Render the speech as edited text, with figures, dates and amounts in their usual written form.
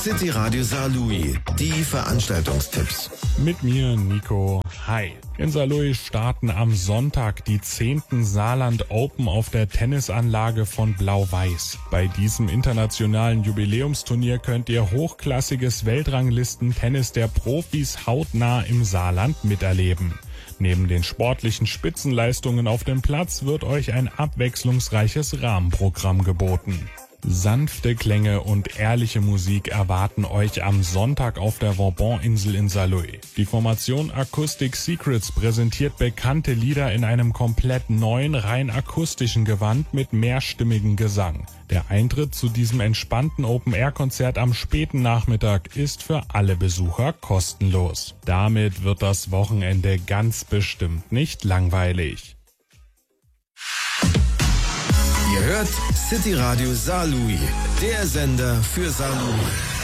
City Radio Saarlouis, die Veranstaltungstipps. Mit mir, Nico. Hi. In Saarlouis starten am Sonntag die 10. Saarland Open auf der Tennisanlage von Blau-Weiß. Bei diesem internationalen Jubiläumsturnier könnt ihr hochklassiges Weltranglisten-Tennis der Profis hautnah im Saarland miterleben. Neben den sportlichen Spitzenleistungen auf dem Platz wird euch ein abwechslungsreiches Rahmenprogramm geboten. Sanfte Klänge und ehrliche Musik erwarten euch am Sonntag auf der Vauban-Insel in Saarlouis. Die Formation Acoustic Secrets präsentiert bekannte Lieder in einem komplett neuen, rein akustischen Gewand mit mehrstimmigem Gesang. Der Eintritt zu diesem entspannten Open-Air-Konzert am späten Nachmittag ist für alle Besucher kostenlos. Damit wird das Wochenende ganz bestimmt nicht langweilig. Ihr hört City Radio Saarlouis, der Sender für Saarlouis.